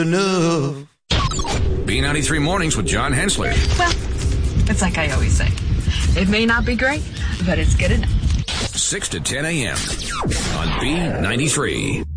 enough. B93 Mornings with John Hensler. Well, it's like I always say. It may not be great, but it's good enough. 6 to 10 a.m. on B93.